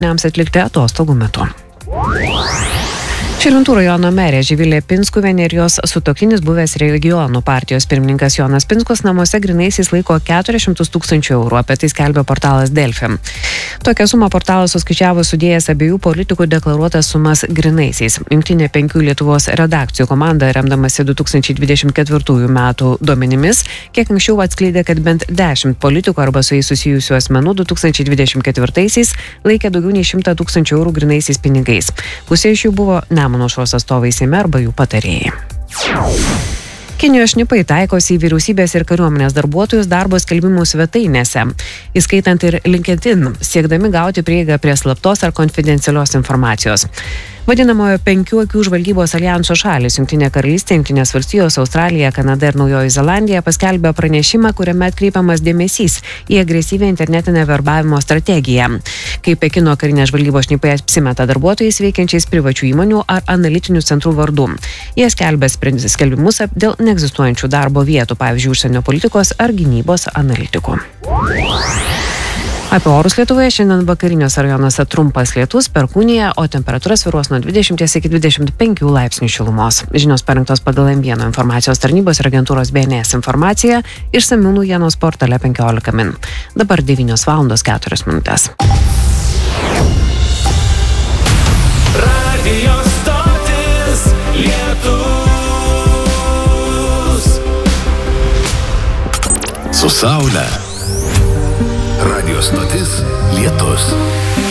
atlikti atostogų metu. Širvintų rajono merė Živilė Pinskuvienė ir jos sutuoktinis buvęs regionų partijos pirmininkas Jonas Pinskus namuose grynaisiais laiko 400 000 eurų, apie tai skelbia portalas Delfi. Tokią sumą portalas suskaičiavo sudėjęs abiejų politikų deklaruotas sumas grynaisiais. Jungtinė 5 Lietuvos redakcijų komanda, remdamasi 2024 metų duomenimis, kiek anksčiau atskleidė, kad bent 10 politikų arba su jais susijusių asmenų 2024-aisiais laikė daugiau nei 100 000 eurų grynaisiais pinigais. Pusė iš jų buvo Nemuno aušros atstovai Seime arba jų patarėjai. Kinijos šnipai taikosi į vyriausybės ir kariuomenės darbuotojus darbo skelbimų svetainėse, įskaitant ir LinkedIn, siekdami gauti prieigą prie slaptos ar konfidencialios informacijos. Vadinamojo 5 akių žvalgybos alijanso šalys Jungtinė karalystė, Jungtinės valstijos, Australija, Kanada ir Naujoji Zelandija paskelbė pranešimą, kuriame atkreipiamas dėmesys į agresyvią internetinę verbavimo strategiją, kai Pekino karinės žvalgybos šnipai apsimeta darbuotojais veikiančiais privačių įmonių ar analitinių centrų vardu. Jie skelbia skelbimus dėl neegzistuojančių darbo vietų, pavyzdžiui, užsienio politikos ar gynybos analitikų. Apie orus Lietuvoje šiandien vakariniuose rajonuose trumpas lietus, perkūnija, o temperatūra svyruos nuo 20 iki 25 laipsnių šilumos. Žinios parengtos pagal M1 informacijos tarnybos ir agentūros BNS informacija, išsamių naujienos portale 15 min. Dabar 9:04. Radio stotis Lietus. Su saule. Radio stotis Lietus.